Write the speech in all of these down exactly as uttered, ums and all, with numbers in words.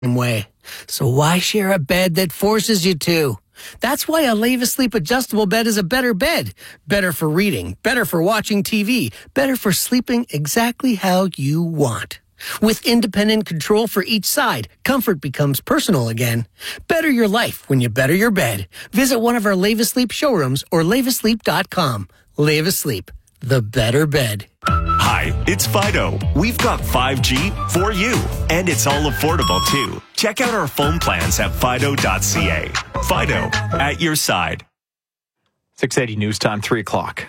way. So why share a bed that forces you to? That's why a Leva Sleep adjustable bed is a better bed. Better for reading, better for watching T V, better for sleeping exactly how you want. With independent control for each side, comfort becomes personal again. Better your life when you better your bed. Visit one of our Leva Sleep showrooms or leva sleep dot com. Leva Sleep, the better bed. Hi, it's Fido. We've got five G for you, and it's all affordable too. Check out our phone plans at fido dot c a. Fido, at your side. six eighty News Time, three o'clock.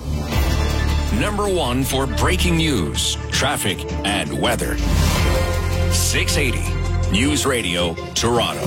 Number one for breaking news, traffic, and weather. six eighty News Radio, Toronto.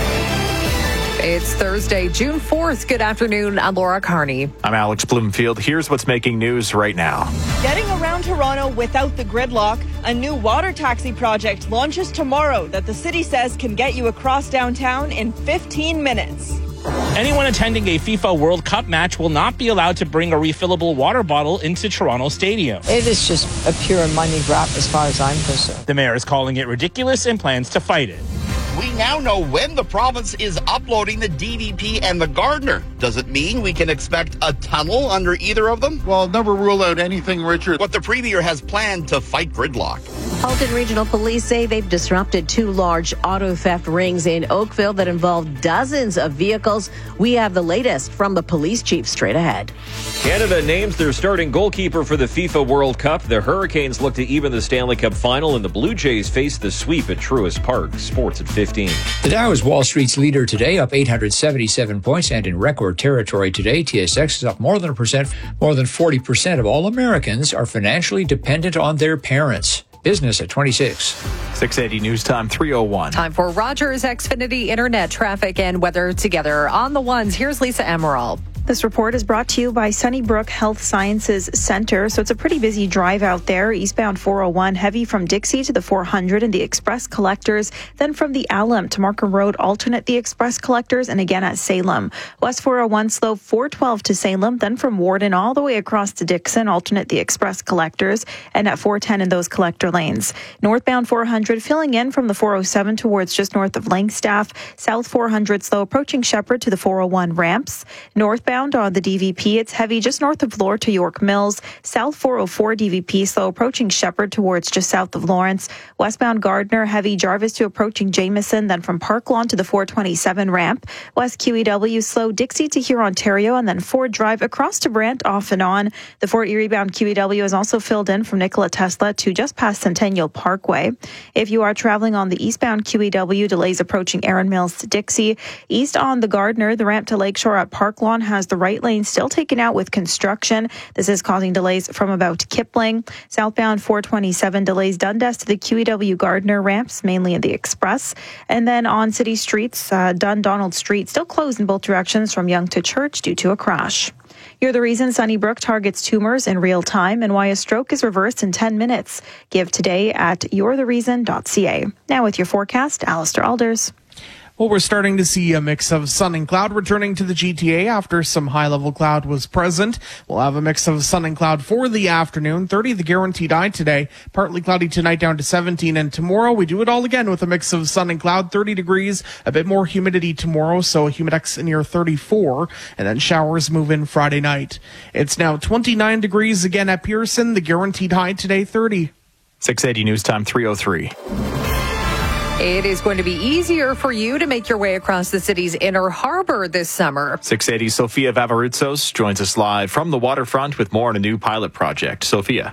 It's Thursday, June fourth. Good afternoon. I'm Laura Carney. I'm Alex Bloomfield. Here's what's making news right now. Getting around Toronto without the gridlock, a new water taxi project launches tomorrow that the city says can get you across downtown in fifteen minutes. Anyone attending a FIFA World Cup match will not be allowed to bring a refillable water bottle into Toronto Stadium. It is just a pure money grab as far as I'm concerned. The mayor is calling it ridiculous and plans to fight it. We now know when the province is uploading the D V P and the Gardner. Does it mean we can expect a tunnel under either of them? Well, never rule out anything, Richard. But the Premier has planned to fight gridlock. Halton Regional Police say they've disrupted two large auto theft rings in Oakville that involved dozens of vehicles. We have the latest from the police chief straight ahead. Canada names their starting goalkeeper for the FIFA World Cup. The Hurricanes look to even the Stanley Cup final, and the Blue Jays face the sweep at Truist Park. Sports at fifteen. The Dow is Wall Street's leader today, up eight hundred seventy-seven points and in record territory today. T S X is up more than a percent. More than forty percent of all Americans are financially dependent on their parents. Business at twenty-six. six eighty News Time, three oh one. Time for Rogers Xfinity Internet traffic and weather together. On the ones, here's Lisa Emerald. This report is brought to you by Sunnybrook Health Sciences Center. So it's a pretty busy drive out there. Eastbound four oh one, heavy from Dixie to the four hundred and the Express Collectors. Then from the Alum to Markham Road, alternate the Express Collectors, and again at Salem. West four oh one, slow four twelve to Salem. Then from Warden all the way across to Dixon, alternate the Express Collectors, and at four ten in those collector lanes. Northbound four hundred, filling in from the four oh seven towards just north of Langstaff. South four hundred, slow approaching Shepherd to the four oh one ramps. Northbound on the D V P, it's heavy just north of Lore to York Mills. South four oh four D V P, slow approaching Shepherd towards just south of Lawrence. Westbound Gardner, heavy Jarvis to approaching Jameson, then from Park Lawn to the four twenty-seven ramp. West Q E W, slow Dixie to here, Ontario, and then Ford Drive across to Brant, off and on. The Fort Erie bound Q E W is also filled in from Nikola Tesla to just past Centennial Parkway. If you are traveling on the eastbound Q E W, delays approaching Erin Mills to Dixie. East on the Gardner, the ramp to Lakeshore at Park Lawn has the right lane still taken out with construction. This is causing delays from about Kipling. Southbound four twenty-seven delays Dundas to the Q E W Gardner ramps, mainly in the Express. And then on city streets, uh, Dun-Donald Street still closed in both directions from Yonge to Church due to a crash. You're the reason Sunnybrook targets tumors in real time and why a stroke is reversed in ten minutes. Give today at you're the reason dot c a. Now with your forecast, Alistair Alders. Well, we're starting to see a mix of sun and cloud returning to the G T A after some high-level cloud was present. We'll have a mix of sun and cloud for the afternoon. thirty the guaranteed high today. Partly cloudy tonight down to seventeen. And tomorrow we do it all again with a mix of sun and cloud. thirty degrees, a bit more humidity tomorrow, so a humidex near thirty-four. And then showers move in Friday night. It's now twenty-nine degrees again at Pearson. The guaranteed high today, thirty. six eighty News Time, three oh three. It is going to be easier for you to make your way across the city's inner harbor this summer. six eighty Sofia Vavaroutsos joins us live from the waterfront with more on a new pilot project. Sofia.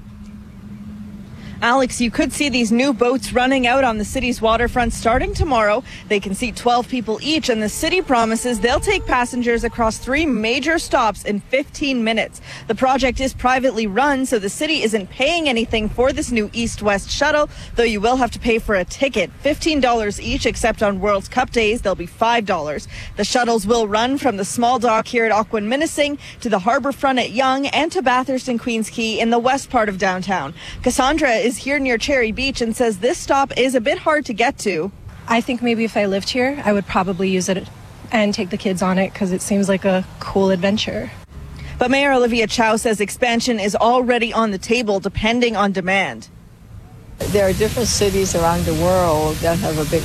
Alex, you could see these new boats running out on the city's waterfront starting tomorrow. They can seat twelve people each, and the city promises they'll take passengers across three major stops in fifteen minutes. The project is privately run, so the city isn't paying anything for this new east-west shuttle, though you will have to pay for a ticket, fifteen dollars each, except on World Cup days, they'll be five dollars. The shuttles will run from the small dock here at Auquin-Minising to the harbor front at Yonge and to Bathurst and Queens Quay in the west part of downtown. Cassandra is here near Cherry Beach and says this stop is a bit hard to get to. I think maybe if I lived here, I would probably use it and take the kids on it because it seems like a cool adventure. But Mayor Olivia Chow says expansion is already on the table depending on demand. There are different cities around the world that have a big